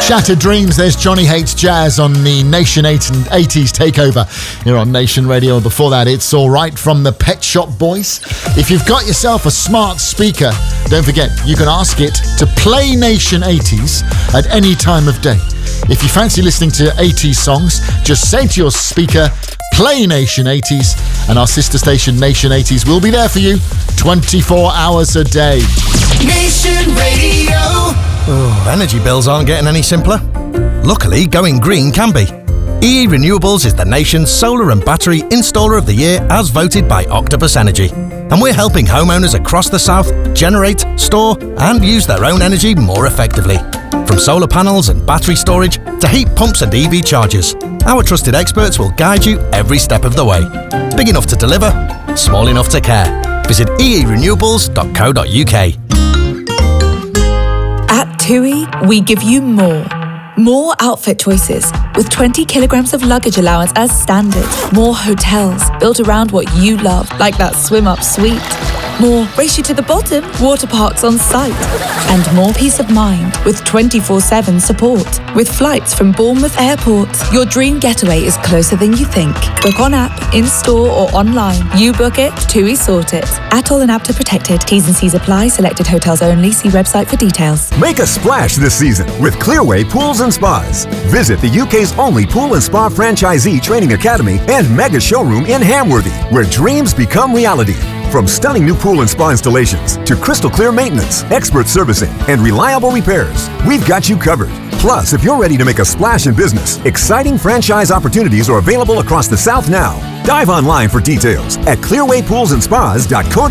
Shattered Dreams, there's Johnny Hates Jazz on the Nation 80s takeover here on Nation Radio. Before that, It's Alright from the Pet Shop Boys. If you've got yourself a smart speaker, don't forget, you can ask it to play Nation 80s at any time of day. If you fancy listening to 80s songs, just say to your speaker, play Nation 80s, and our sister station Nation 80s will be there for you 24 hours a day. Nation Radio. Oh, energy bills aren't getting any simpler. Luckily, going green can be. EE Renewables is the nation's solar and battery installer of the year as voted by Octopus Energy. And we're helping homeowners across the south generate, store and use their own energy more effectively. From solar panels and battery storage to heat pumps and EV chargers, our trusted experts will guide you every step of the way. Big enough to deliver, small enough to care. Visit eerenewables.co.uk. At TUI, we give you more. More outfit choices, with 20 kilograms of luggage allowance as standard. More hotels, built around what you love, like that swim-up suite. More race you to the bottom, water parks on site. And more peace of mind with 24/7 support. With flights from Bournemouth Airport, your dream getaway is closer than you think. Book on app, in-store or online. You book it, TUI sort it. Atoll and APTA protected. T's and C's apply. Selected hotels only. See website for details. Make a splash this season with Clearway Pools and Spas. Visit the UK's only pool and spa franchisee training academy and mega showroom in Hamworthy, where dreams become reality. From stunning new pool and spa installations to crystal clear maintenance, expert servicing, and reliable repairs, we've got you covered. Plus, if you're ready to make a splash in business, exciting franchise opportunities are available across the South now. Dive online for details at clearwaypoolsandspas.co.uk.